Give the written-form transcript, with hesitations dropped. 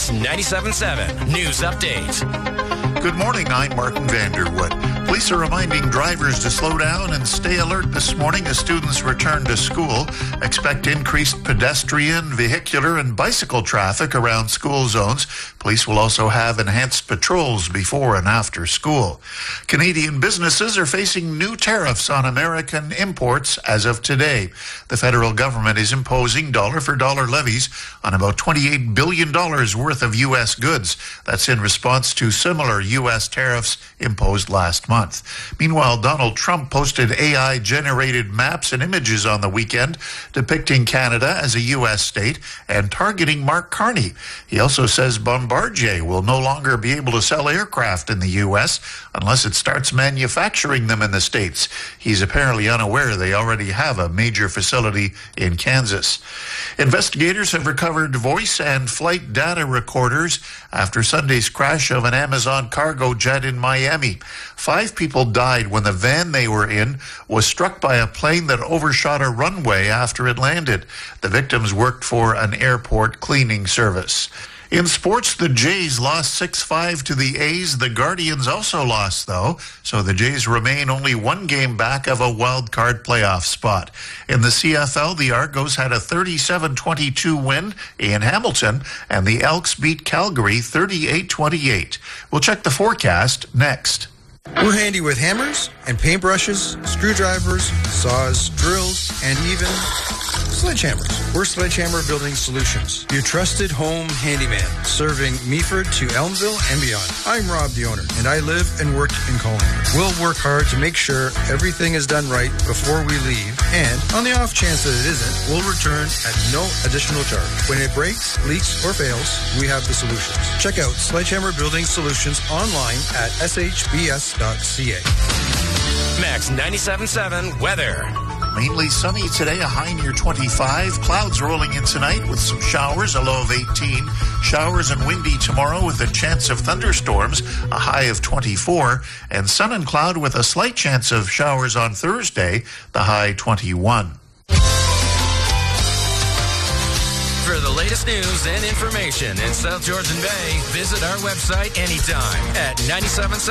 Max 97.7 News Update. Good morning, I'm Martin Vanderwood. Police are reminding drivers to slow down and stay alert this morning as students return to school. Expect increased pedestrian, vehicular, and bicycle traffic around school zones. Police will also have enhanced patrols before and after school. Canadian businesses are facing new tariffs on American imports as of today. The federal government is imposing dollar-for-dollar levies on about $28 billion worth of U.S. goods. That's in response to similar U.S. tariffs imposed last month. Meanwhile, Donald Trump posted AI-generated maps and images on the weekend depicting Canada as a U.S. state and targeting Mark Carney. He also says Bombardier will no longer be able to sell aircraft in the U.S. unless it starts manufacturing them in the States. He's apparently unaware they already have a major facility in Kansas. Investigators have recovered voice and flight data recorders after Sunday's crash of an Amazon cargo jet in Miami. 5 people died when the van they were in was struck by a plane that overshot a runway after it landed. The victims worked for an airport cleaning service. In sports, the Jays lost 6-5 to the A's. The Guardians also lost, though, so the Jays remain only 1 game back of a wild card playoff spot. In the CFL, the Argos had a 37-22 win in Hamilton, and the Elks beat Calgary 38-28. We'll check the forecast next. We're handy with hammers and paintbrushes, screwdrivers, saws, drills, and even sledgehammers. We're Sledgehammer Building Solutions, your trusted home handyman, serving Meaford to Elmville and beyond. I'm Rob, the owner, and I live and work in Collingwood. We'll work hard to make sure everything is done right before we leave, and on the off chance that it isn't, we'll return at no additional charge. When it breaks, leaks, or fails, we have the solutions. Check out Sledgehammer Building Solutions online at shbs.ca. Max 97.7 weather. Mainly sunny today, a high near 25. Clouds rolling in tonight with some showers, a low of 18. Showers and windy tomorrow with a chance of thunderstorms, a high of 24. And sun and cloud with a slight chance of showers on Thursday, the high 21. For the latest news and information in South Georgian Bay, visit our website anytime at 97.7